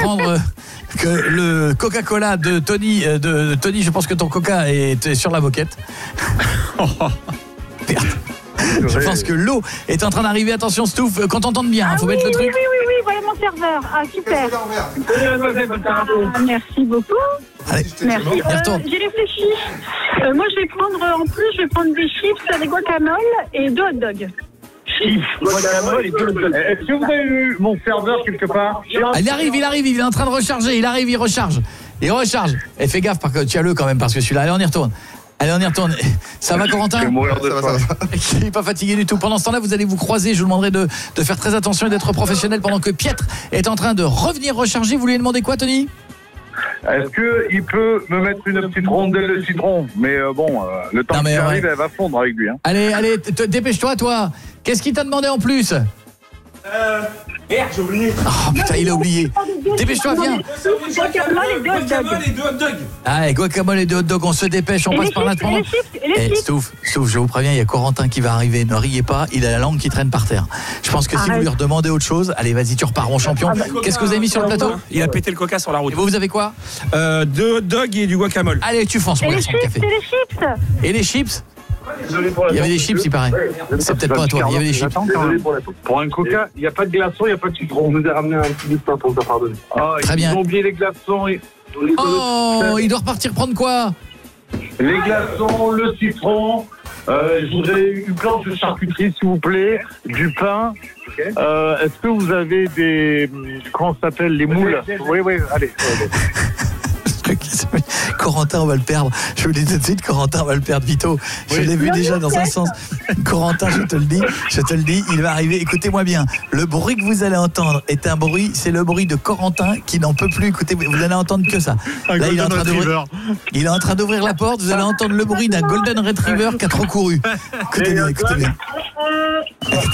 d'apprendre que le Coca-Cola de Tony, Tony, je pense que ton Coca est sur la moquette. Merde. Je pense que l'eau est en train d'arriver. Attention, Stouff, qu'on t'entende bien. Faut mettre le truc. Oui, voilà mon serveur. Ah, super. Merci beaucoup. Allez, merci. J'ai réfléchi. Moi, je vais prendre des chips, des guacamoles et 2 hot dogs. Est-ce que vous avez eu mon serveur quelque part? Il arrive, il est en train de recharger. Il recharge. Et fais gaffe, tiens-le quand même, parce que celui-là, allez, on y retourne. Ça va, Corentin? Ça va. Il n'est pas fatigué du tout. Pendant ce temps-là, vous allez vous croiser. Je vous demanderai de faire très attention et d'être professionnel pendant que Pietre est en train de revenir recharger. Vous lui demandez quoi, Tony? Est-ce qu'il peut me mettre une petite rondelle de citron? Mais le temps qu'il arrive, elle va fondre avec lui. Hein. Allez, dépêche-toi, toi. Qu'est-ce qu'il t'a demandé en plus? Merde, j'ai oublié. Oh putain, il a oublié. Dépêche-toi, viens. Guacamole et 2 hot dogs. Ah, guacamole et 2 hot dogs, on se dépêche, on passe par là pendant. Stouff, je vous préviens, il y a Corentin qui va arriver. Ne riez pas, il a la langue qui traîne par terre. Je pense que si vous lui redemandez autre chose, allez, vas-y, tu repars en champion. Qu'est-ce que vous avez mis sur le plateau? Il a pété le coca sur la route. Et vous avez quoi? 2 hot dogs et du guacamole. Allez, tu fonces, mon garçon de café. Et les chips? Il y avait des chips, il paraît. C'est peut-être pas à toi, il y avait des chips. Pour un coca, il n'y a pas de glaçons, il n'y a pas de citron. Je vous ai ramené un petit bout de pain pour vous pardonner. Très bien. Ils ont oublié les glaçons. Oh, il doit repartir prendre quoi? Les glaçons, le citron. Je voudrais une planche de charcuterie, s'il vous plaît. Du pain. Est-ce que vous avez des... Comment ça s'appelle? Les moules? Oui, allez. Corentin, on va le perdre. Je vous le dis tout de suite, Corentin, on va le perdre, Vito. Je l'ai vu déjà dans un sens. Corentin, je te le dis, il va arriver. Écoutez-moi bien. Le bruit que vous allez entendre est un bruit, c'est le bruit de Corentin qui n'en peut plus. Écoutez, vous allez entendre que ça. Là, il est en train d'ouvrir la porte. Vous allez entendre le bruit d'un Golden Retriever qui a trop couru. Écoutez bien.